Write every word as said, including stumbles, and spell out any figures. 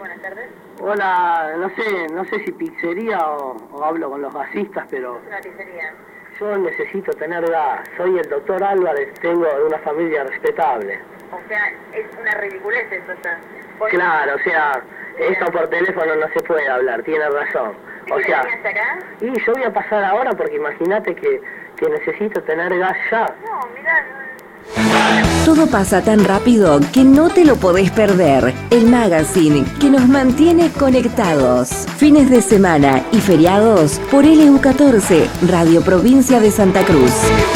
Buenas tardes. Hola, no sé, no sé si pizzería o, o hablo con los gasistas, pero Es una pizzería. yo necesito tener gas. Soy el doctor Álvarez, tengo de una familia respetable. O sea, es una ridiculez esto. Está. Claro, o sea, esto por teléfono no se puede hablar, tiene razón. O sea, hasta acá? y yo voy a pasar ahora porque imagínate que, que necesito tener gas ya. No, mirá. Todo pasa tan rápido que no te lo podés perder. El magazine que nos mantiene conectados. Fines de semana y feriados por L U catorce, Radio Provincia de Santa Cruz.